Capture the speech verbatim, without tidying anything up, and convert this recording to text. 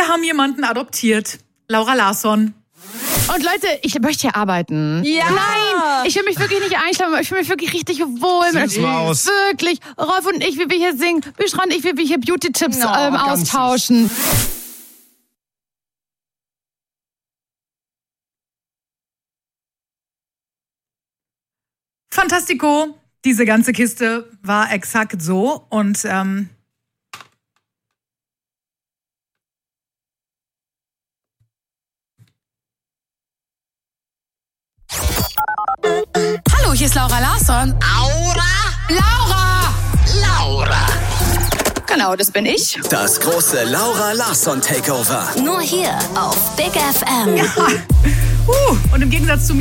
haben jemanden adoptiert. Laura Larsson. Und Leute, ich möchte hier arbeiten. Ja. Nein, ich will mich wirklich nicht einschlafen. Ich fühle mich wirklich richtig wohl. Süß Maus. Wirklich. Rolf und ich, wie wir hier singen. Büschra und ich, wie wir hier Beauty-Tipps No, ähm, ganz austauschen. Fantastico. Diese ganze Kiste war exakt so. Und ähm, Hallo, hier ist Laura Larsson. Aura? Laura! Laura. Genau, das bin ich. Das große Laura Larsson Takeover. Nur hier auf Big F M. uh, und im Gegensatz zu mir